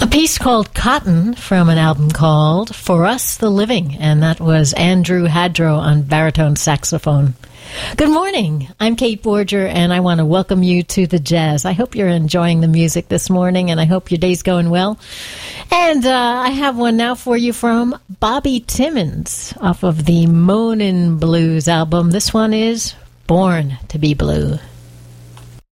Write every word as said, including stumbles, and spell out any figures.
piece called Cotton from an album called For Us the Living, and that was Andrew Hadrow on baritone saxophone. Good morning. I'm Kate Borger, and I want to welcome you to the jazz. I hope you're enjoying the music this morning, and I hope your day's going well. And uh, I have one now for you from Bobby Timmons off of the Moanin' Blues album. This one is Born to be Blue.